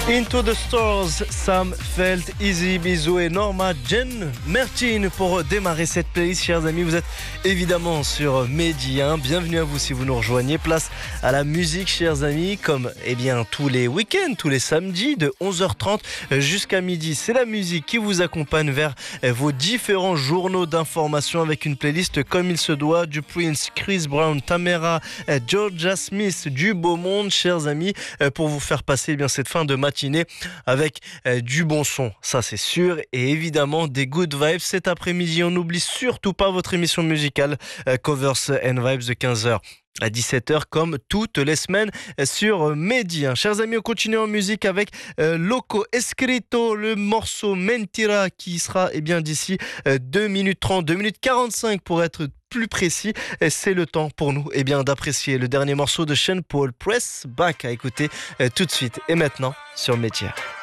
Into the Stars, Sam Felt, Easy, Bisou et Norma Jean Martin pour démarrer cette playlist, chers amis. Vous êtes évidemment sur Mehdi. Bienvenue à vous si vous nous rejoignez. Place à la musique, chers amis, comme tous les week-ends, tous les samedis de 11h30 jusqu'à midi. C'est la musique qui vous accompagne vers vos différents journaux d'information avec une playlist comme il se doit, du Prince, Chris Brown, Tamera, Georgia Smith, du beau monde, chers amis, pour vous faire passer cette fin de matinée avec du bon son, ça c'est sûr, et évidemment des good vibes cet après-midi. On n'oublie surtout pas votre émission musicale Covers and Vibes de 15h à 17h comme toutes les semaines sur Mehdi. Chers amis, on continue en musique avec Loco Escrito, le morceau Mentira qui sera d'ici 2 minutes 30, 2 minutes 45 pour être plus précis. C'est le temps pour nous d'apprécier le dernier morceau de Sean Paul, Press Back, à écouter tout de suite et maintenant sur Mehdi.